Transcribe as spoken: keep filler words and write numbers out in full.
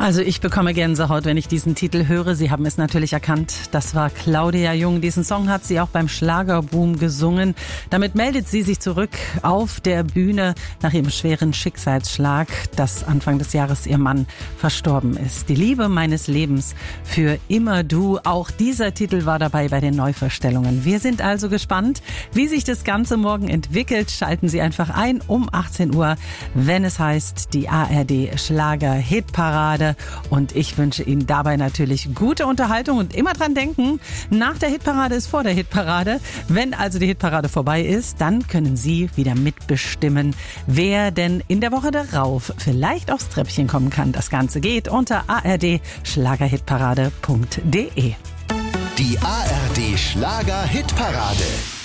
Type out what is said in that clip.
Also ich bekomme Gänsehaut, wenn ich diesen Titel höre. Sie haben es natürlich erkannt. Das war Claudia Jung. Diesen Song hat sie auch beim Schlagerboom gesungen. Damit meldet sie sich zurück auf der Bühne nach ihrem schweren Schicksalsschlag, dass Anfang des Jahres ihr Mann verstorben ist. Die Liebe meines Lebens, für immer du. Auch dieser Titel war dabei bei den Neuverstellungen. Wir sind also gespannt, wie sich das Ganze morgen entwickelt. Schalten Sie einfach ein um achtzehn Uhr, wenn es heißt die A R D Schlager Hitparade. Und ich wünsche Ihnen dabei natürlich gute Unterhaltung und immer dran denken, nach der Hitparade ist vor der Hitparade. Wenn also die Hitparade vorbei ist, dann können Sie wieder mitbestimmen, wer denn in der Woche darauf vielleicht aufs Treppchen kommen kann. Das Ganze geht unter a r d schlagerhitparade punkt d e. Die A R D Schlager Hitparade.